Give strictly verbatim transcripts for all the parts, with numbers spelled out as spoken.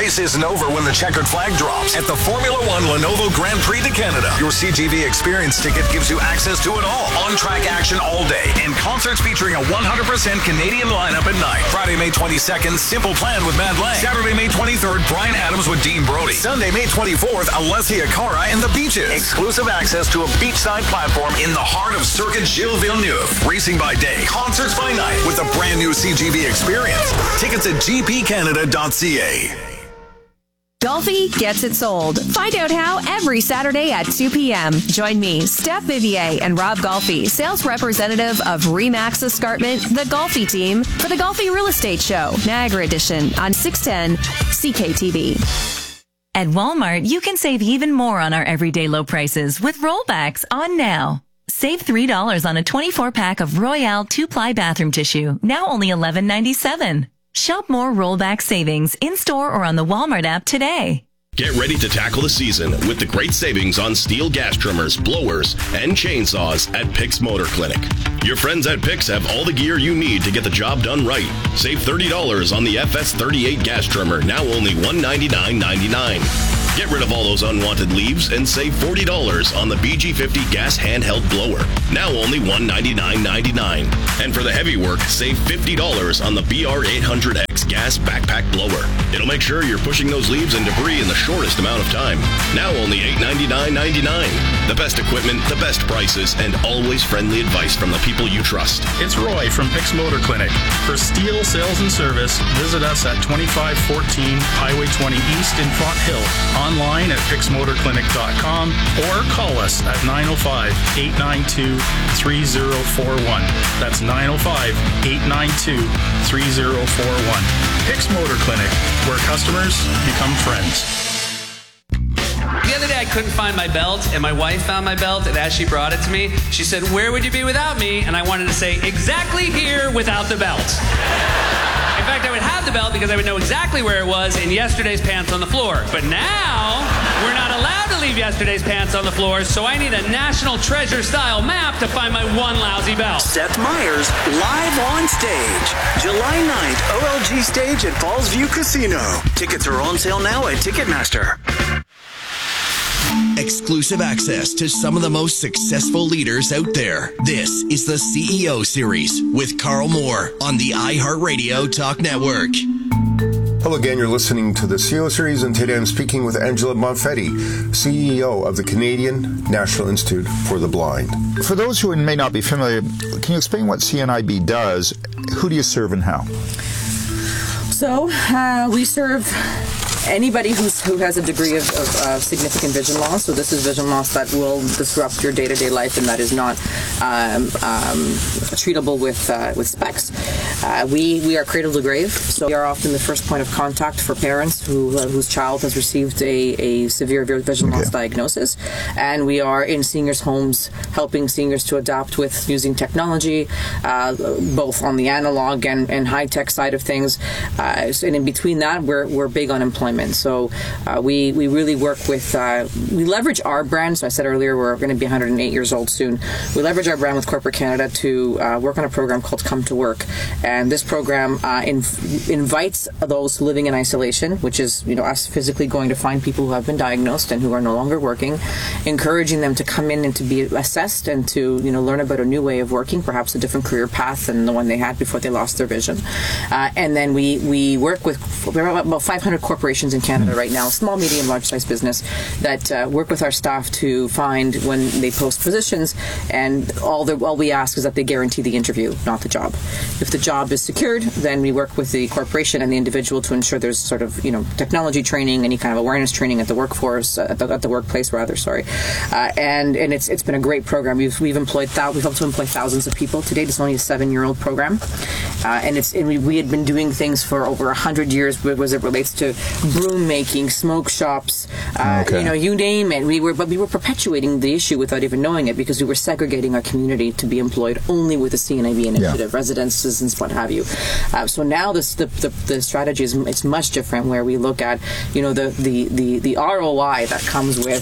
race isn't over when the checkered flag drops at the Formula One Lenovo Grand Prix de Canada. Your C G V Experience ticket gives you access to it all. On-track action all day and concerts featuring a one hundred percent Canadian lineup at night. Friday, May twenty-second, Simple Plan with Mad Lang. Saturday, May twenty-third, Bryan Adams with Dean Brody. Sunday, May twenty-fourth, Alessia Cara and the Beaches. Exclusive access to a beachside platform in the heart of Circuit Gilles Villeneuve. Racing by day, concerts by night with a brand new C G V Experience. Tickets at g p canada dot c a. Golfi gets it sold. Find out how every Saturday at two p.m. Join me, Steph Vivier, and Rob Golfi, sales representative of Remax Escarpment, the Golfi team, for the Golfi Real Estate Show, Niagara Edition, on six ten C K T V. At Walmart, you can save even more on our everyday low prices with rollbacks on now. Save three dollars on a twenty-four pack of Royale two-ply bathroom tissue, now only eleven ninety-seven. Shop more rollback savings in-store or on the Walmart app today. Get ready to tackle the season with the great savings on steel gas trimmers, blowers, and chainsaws at Pix Motor Clinic. Your friends at Pix have all the gear you need to get the job done right. Save thirty dollars on the F S thirty-eight gas trimmer, now only one hundred ninety-nine ninety-nine. Get rid of all those unwanted leaves and save forty dollars on the B G fifty gas handheld blower, now only one hundred ninety-nine ninety-nine. And for the heavy work, save fifty dollars on the B R eight hundred X gas backpack blower. It'll make sure you're pushing those leaves and debris in the shortest amount of time, now only eight hundred ninety-nine ninety-nine. The best equipment, the best prices, and always friendly advice from the people you trust. It's Roy from Pix Motor Clinic. For steel sales and service, visit us at twenty-five fourteen Highway twenty East in Font Hill, online at pix motor clinic dot com, or call us at nine oh five, eight nine two, three oh four one. That's nine oh five, eight nine two, three oh four one. Pix Motor Clinic, where customers become friends. The other day I couldn't find my belt, and my wife found my belt, and as she brought it to me, she said, "Where would you be without me?" And I wanted to say, "Exactly here without the belt." In fact, I would have the belt because I would know exactly where it was in yesterday's pants on the floor. But now, we're not allowed to leave yesterday's pants on the floor, so I need a National Treasure-style map to find my one lousy belt. Seth Meyers, live on stage. July ninth, O L G stage at Falls View Casino. Tickets are on sale now at Ticketmaster. Exclusive access to some of the most successful leaders out there. This is the C E O Series with Carl Moore on the iHeartRadio Talk Network. Hello again, you're listening to the C E O Series, and today I'm speaking with Angela Bonfetti, C E O of the Canadian National Institute for the Blind. For those who may not be familiar, can you explain what C N I B does? Who do you serve and how? So, uh, we serve anybody who's, who has a degree of, of uh, significant vision loss. So this is vision loss that will disrupt your day-to-day life and that is not um, um, treatable with uh, with specs. Uh, we we are cradle to grave, so we are often the first point of contact for parents who uh, whose child has received a, a severe vision loss okay. diagnosis, and we are in seniors' homes helping seniors to adapt with using technology, uh, both on the analog and, and high-tech side of things. Uh, and in between that, we're we're big on employment. So uh, we we really work with uh, we leverage our brand. So I said earlier we're going to be one hundred eight years old soon. We leverage our brand with Corporate Canada to uh, work on a program called Come to Work, and this program uh, inv- invites those living in isolation, which is you know us physically going to find people who have been diagnosed and who are no longer working, encouraging them to come in and to be assessed and to you know learn about a new way of working, perhaps a different career path than the one they had before they lost their vision. Uh, and then we we work with there are about five hundred corporations in Canada right now, small, medium, large-size business, that uh, work with our staff to find when they post positions, and all the all we ask is that they guarantee the interview, not the job. If the job is secured, then we work with the corporation and the individual to ensure there's sort of you know technology training, any kind of awareness training at the workforce, uh, at, the, at the workplace rather. Sorry, uh, and and it's it's been a great program. We've we've employed thou- we've helped to employ thousands of people. To date, it's only a seven-year-old program, uh, and it's and we, we had been doing things for over a hundred years as it relates to broom making, smoke shops, uh, okay. you know, you name it. We were, but we were perpetuating the issue without even knowing it because we were segregating our community to be employed only with the C N I B initiative, yeah. residences and what have you. Uh, so now this, the, the the strategy is it's much different, where we look at you know the the the, the R O I that comes with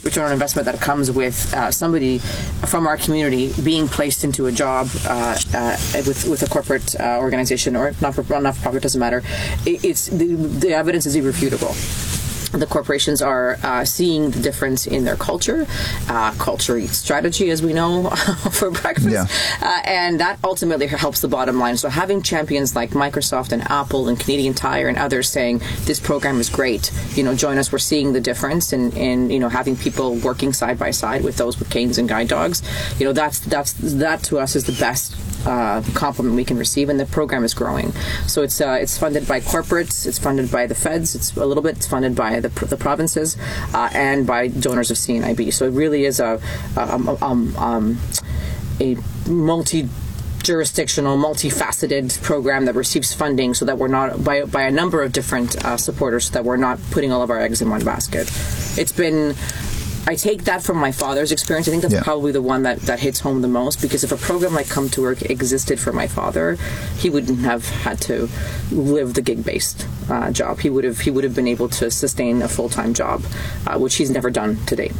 return on investment that comes with uh, somebody from our community being placed into a job uh, uh, with with a corporate uh, organization or not for not-for-profit, doesn't matter. It, it's the, the evidence is irrefutable. The corporations are uh, seeing the difference in their culture. Uh, culture eats strategy, as we know, for breakfast. Yeah. Uh, and that ultimately helps the bottom line. So having champions like Microsoft and Apple and Canadian Tire and others saying, this program is great, you know, join us, we're seeing the difference in, in you know, having people working side by side with those with canes and guide dogs. You know, that's, that's, that to us is the best Uh, compliment we can receive, and the program is growing. So it's uh, it's funded by corporates, it's funded by the feds, it's a little bit it's funded by the, the provinces, uh, and by donors of C N I B. So it really is a um, um, um, a multi jurisdictional, multifaceted program that receives funding, so that we're not by by a number of different uh, supporters, so that we're not putting all of our eggs in one basket. It's been I take that from my father's experience. I think that's yeah. probably the one that, that hits home the most, because if a program like Come to Work existed for my father, he wouldn't have had to live the gig-based uh, job. He would have he would have been able to sustain a full-time job, uh, which he's never done to date.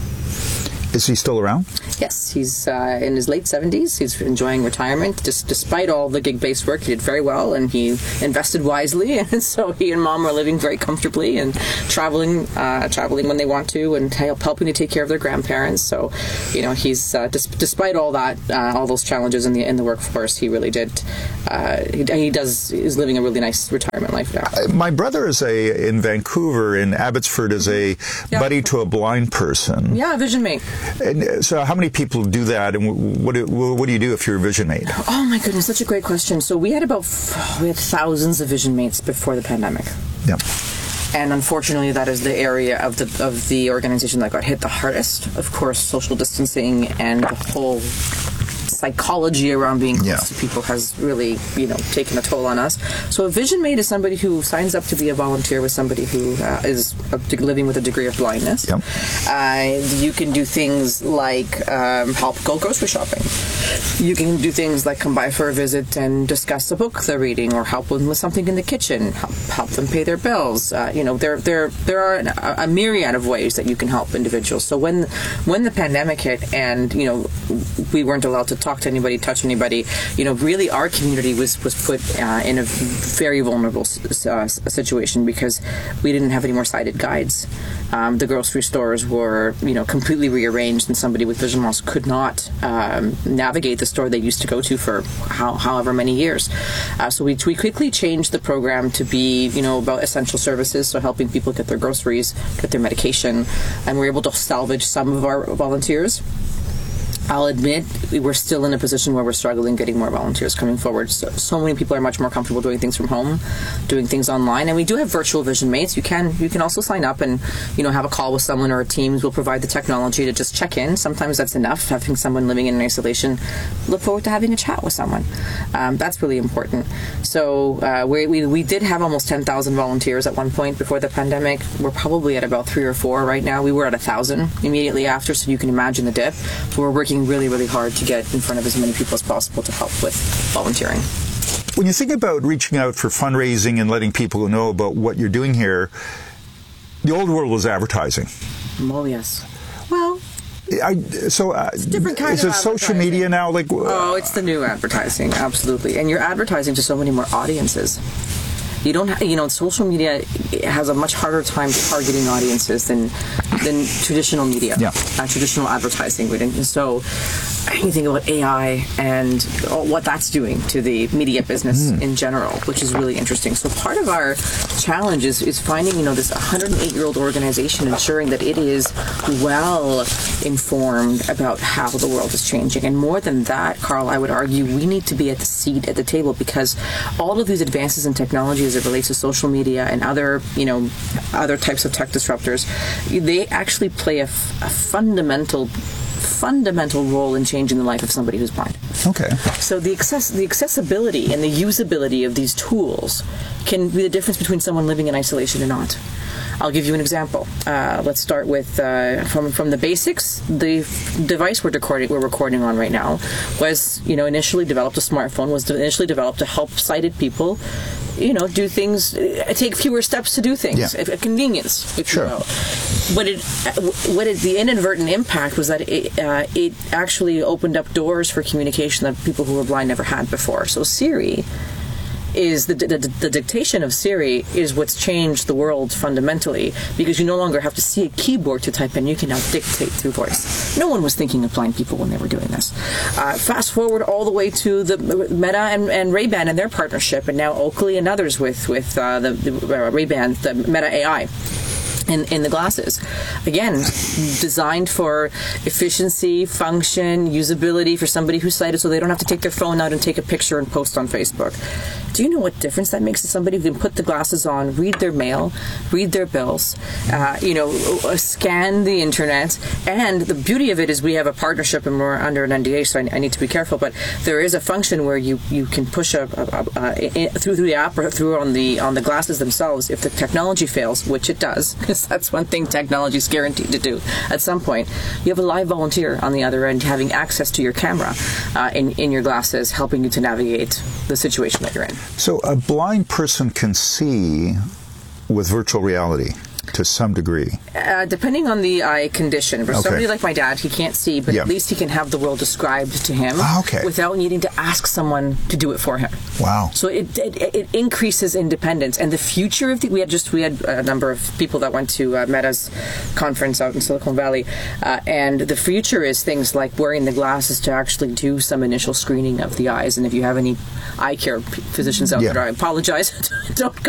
Is he still around? Yes, he's uh, in his late seventies. He's enjoying retirement. Just despite all the gig-based work, he did very well, and he invested wisely. And so he and Mom are living very comfortably and traveling, uh, traveling when they want to, and help, helping to take care of their grandparents. So, you know, he's uh, dis- despite all that, uh, all those challenges in the in the workforce, he really did. Uh, he, he does is living a really nice retirement life now. Uh, my brother is a in Vancouver, in Abbotsford, is a yeah. buddy to a blind person. Yeah, Vision Mate. And so how many people do that, and what do, what do you do if you're a Vision Mate? Oh my goodness, such a great question. So we had about we had thousands of Vision Mates before the pandemic. Yeah. And unfortunately, that is the area of the of the organization that got hit the hardest. Of course, social distancing and the whole psychology around being close yeah. to people has really, you know, taken a toll on us. So a Vision Mate is somebody who signs up to be a volunteer with somebody who uh, is living with a degree of blindness. Yep. Uh, you can do things like um, help go grocery shopping. You can do things like come by for a visit and discuss a book they're reading, or help them with something in the kitchen, help, help them pay their bills. Uh, you know, there there there are an, a myriad of ways that you can help individuals. So when when the pandemic hit, and you know, we weren't allowed to talk to anybody, touch anybody, you know, really our community was was put uh, in a very vulnerable uh, situation, because we didn't have any more sighted guides. Um, the grocery stores were, you know, completely rearranged, and somebody with vision loss could not um, navigate the store they used to go to for how, however many years. Uh, so we, we quickly changed the program to be, you know, about essential services, so helping people get their groceries, get their medication, and we're able to salvage some of our volunteers. I'll admit we're still in a position where we're struggling getting more volunteers coming forward. So, so many people are much more comfortable doing things from home, doing things online, and we do have virtual Vision Mates. You can you can also sign up and, you know, have a call with someone, or a Teams will provide the technology to just check in. Sometimes that's enough. Having someone living in isolation, look forward to having a chat with someone. Um, that's really important. So uh, we, we we did have almost ten thousand volunteers at one point before the pandemic. We're probably at about three or four right now. We were at a thousand immediately after, so you can imagine the dip. So we're working really, really hard to get in front of as many people as possible to help with volunteering. When you think about reaching out for fundraising and letting people know about what you're doing here, the old world was advertising. Oh, yes. Well, I, so uh, it's a different kind is of it social media now? Like, oh, it's the new advertising, absolutely. And you're advertising to so many more audiences. You don't, ha- you know, social media has a much harder time targeting audiences than than traditional media, yeah. uh, traditional advertising would. And so, you think about A I and what that's doing to the media business mm. in general, which is really interesting. So part of our challenge is, is finding, you know, this one hundred eight year old organization, ensuring that it is well informed about how the world is changing. And more than that, Carl, I would argue we need to be at the seat at the table, because all of these advances in technology as it relates to social media and other, you know, other types of tech disruptors, they actually play a, f- a fundamental fundamental role in changing the life of somebody who's blind. Okay. So the access, the accessibility and the usability of these tools can be the difference between someone living in isolation or not. I'll give you an example. Uh, let's start with uh, from from the basics. The f- device we're recording we're recording on right now was, you know, initially developed. A smartphone was initially developed to help sighted people, you know, do things, uh, take fewer steps to do things, Yeah. a, a convenience, if Sure. you will. What it, what it, the inadvertent impact was that it, uh, it actually opened up doors for communication that people who were blind never had before. So Siri is the, the, the dictation of Siri is what's changed the world fundamentally, because you no longer have to see a keyboard to type in. You can now dictate through voice. No one was thinking of blind people when they were doing this. Uh, fast forward all the way to the Meta and, and Ray-Ban and their partnership, and now Oakley and others with with uh, the, the uh, Ray-Ban, the Meta A I. In, in the glasses. Again, designed for efficiency, function, usability for somebody who's sighted, so they don't have to take their phone out and take a picture and post on Facebook. Do you know what difference that makes to somebody who can put the glasses on, read their mail, read their bills, uh, you know, scan the internet? And the beauty of it is we have a partnership and we're under an N D A, so I, I need to be careful, but there is a function where you, you can push a, a, a, a through, through the app or through on the on the glasses themselves. If the technology fails, which it does, because that's one thing technology is guaranteed to do at some point, you have a live volunteer on the other end having access to your camera uh, in, in your glasses, helping you to navigate the situation that you're in. So a blind person can see with virtual reality to some degree. Uh, depending on the eye condition. For Okay. somebody like my dad, he can't see, but Yeah. at least he can have the world described to him Ah, okay. without needing to ask someone to do it for him. Wow. So it, it it increases independence, and the future of the we had just we had a number of people that went to uh, Meta's conference out in Silicon Valley, uh, and the future is things like wearing the glasses to actually do some initial screening of the eyes. And if you have any eye care p- physicians out Yeah. there, I apologize. Don't